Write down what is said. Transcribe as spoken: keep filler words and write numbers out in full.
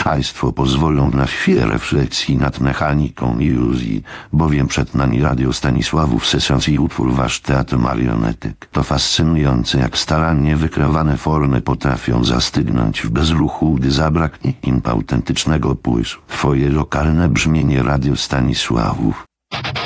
Państwo pozwolą na chwilę refleksji nad mechaniką iluzji, bowiem przed nami Radio Stanisławów, sesans i utwór Wasz teatr marionetek. To fascynujące, jak starannie wykreowane formy potrafią zastygnąć w bezruchu, gdy zabraknie im autentycznego pulsu. Twoje lokalne brzmienie Radio Stanisławów.